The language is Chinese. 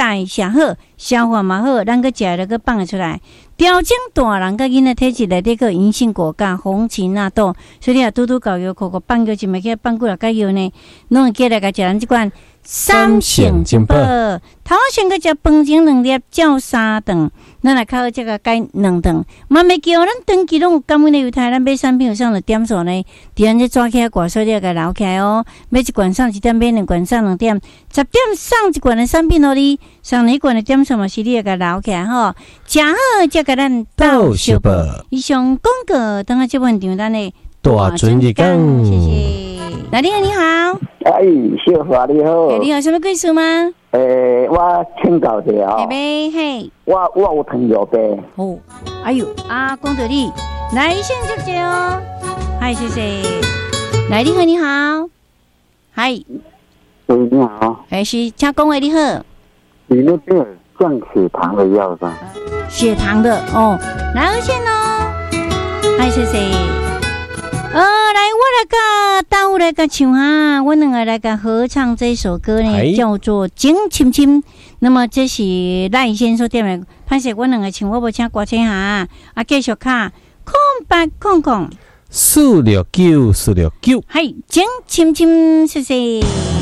钙上好，消化嘛好，咱个食了个放得出来。调整大人甲囡仔体质内底个银杏果苷、红芩纳豆，所以你啊拄搞药口放药，就咪去放几落个药呢？拢会记来甲食咱即款三性金宝。头先个食饭前2粒，照3顿，咱来靠这个改2顿。嘛咪叫咱长期拢有感染的犹太，咱买产品有上了点数呢？伫咱这抓起来挂所以要甲留起来哦。买一罐送1点，买2罐送2点，10点送1罐的产品互你，送2罐的点数嘛是你要甲留起来吼。食好才甲咱到小宝。以上广告，等下这本场咱的大尊日讲， 谢谢。来，你好，你好。 哎，小华你好。 你有什么贵事吗？ 我请教一下哦。 嘿。 我有糖尿病。 哦，哎呦，讲到你，来先接接哦。嗨，谢谢。来，你好，你好。嗨。 你好。 是，请讲话你好。 你那边降血糖的药吧？ 血糖的哦，来二线哦。嗨，谢谢。来，我来甲大家来甲唱哈，我两个来甲合唱这首歌呢，叫做《情深深》。那么这是赖先所点的，歹势我两个唱，我无请歌星哈，继续卡空白空空 469，469， 嗨，情深深，谢谢。